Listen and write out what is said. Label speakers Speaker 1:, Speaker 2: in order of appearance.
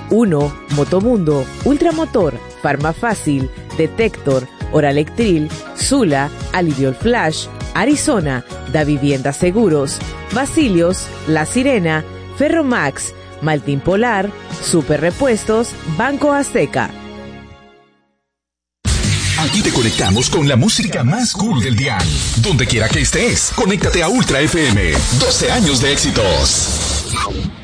Speaker 1: 1, Motomundo, Ultramotor, Farmafácil, Detector, Oralectril, Sula, Aliviol Flash, Arizona, Da Vivienda Seguros, Basilios, La Sirena, Ferromax, Maltín Polar, Super Repuestos, Banco Azteca.
Speaker 2: Aquí te conectamos con la música más cool del dial. Donde quiera que estés, conéctate a Ultra FM. 12 años de éxitos.